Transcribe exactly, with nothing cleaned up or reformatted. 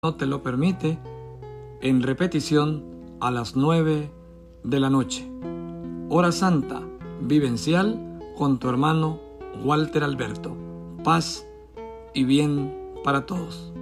no te lo permite, en repetición a las nueve de la noche. Hora Santa Vivencial con tu hermano Walter Alberto. Paz y bien para todos.